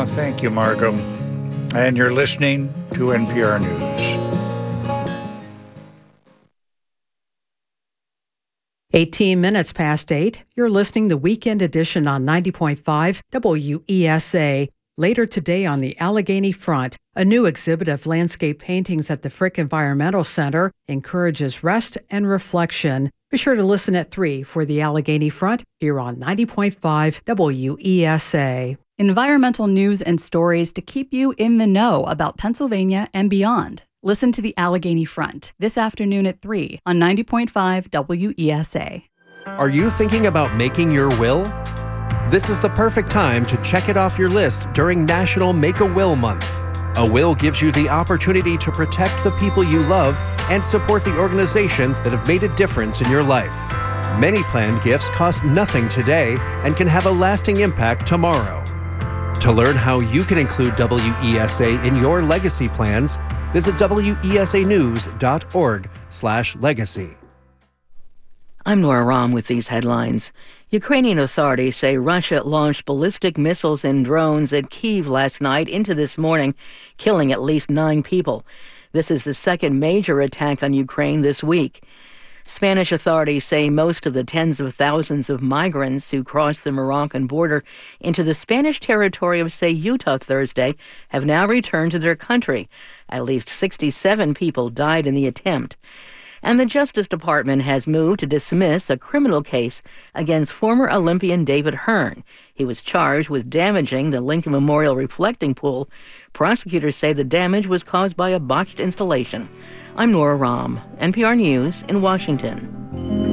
Thank you, Markham. And you're listening to NPR News. 18 minutes past 8, you're listening to Weekend Edition on 90.5 WESA. Later today on the Allegheny Front, a new exhibit of landscape paintings at the Frick Environmental Center encourages rest and reflection. Be sure to listen at 3 for the Allegheny Front here on 90.5 WESA. Environmental news and stories to keep you in the know about Pennsylvania and beyond. Listen to the Allegheny Front this afternoon at 3 on 90.5 WESA. Are you thinking about making your will? This is the perfect time to check it off your list during National Make a Will Month. A will gives you the opportunity to protect the people you love and support the organizations that have made a difference in your life. Many planned gifts cost nothing today and can have a lasting impact tomorrow. To learn how you can include WESA in your legacy plans, visit wesanews.org/legacy. I'm Nora Rahm with these headlines. Ukrainian authorities say Russia launched ballistic missiles and drones at Kyiv last night into this morning, killing at least 9 people. This is the second major attack on Ukraine this week. Spanish authorities say most of the tens of thousands of migrants who crossed the Moroccan border into the Spanish territory of Ceuta Thursday have now returned to their country. At least 67 people died in the attempt. And the Justice Department has moved to dismiss a criminal case against former Olympian David Hearn. He was charged with damaging the Lincoln Memorial reflecting pool. Prosecutors say the damage was caused by a botched installation. I'm Nora Rahm, NPR News in Washington.